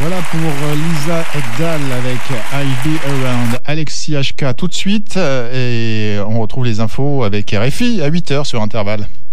Voilà pour Lisa Ekdahl avec I'll Be Around. Alexis HK tout de suite et on retrouve les infos avec RFI à 8h sur Intervalle.